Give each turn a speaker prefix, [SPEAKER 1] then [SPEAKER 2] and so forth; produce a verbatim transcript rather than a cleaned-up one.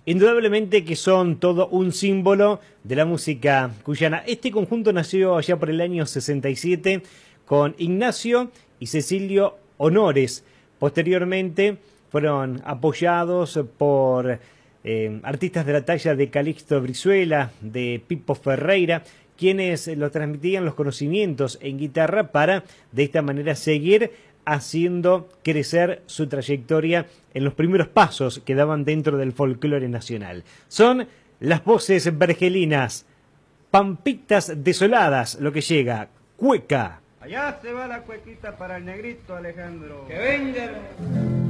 [SPEAKER 1] Indudablemente que son todo un símbolo de la música cuyana. Este conjunto nació allá por el año sesenta y siete con Ignacio y Cecilio Honores. Posteriormente fueron apoyados por eh, artistas de la talla de Calixto Brizuela, de Pipo Ferreira, quienes lo transmitían los conocimientos en guitarra para de esta manera seguir haciendo crecer su trayectoria en los primeros pasos que daban dentro del folclore nacional. Son las voces vergelinas, Pampitas Desoladas, lo que llega, Cueca.
[SPEAKER 2] Allá se va la cuequita para el negrito Alejandro. ¡Que venga!